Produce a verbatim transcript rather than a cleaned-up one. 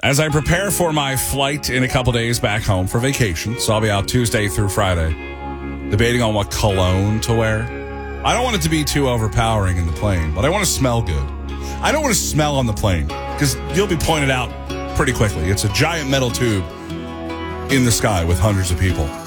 As I prepare for my flight in a couple days back home for vacation, so I'll be out Tuesday through Friday, debating on what cologne to wear. I don't want it to be too overpowering in the plane, but I want to smell good. I don't want to smell on the plane, because you'll be pointed out pretty quickly. It's a giant metal tube in the sky with hundreds of people.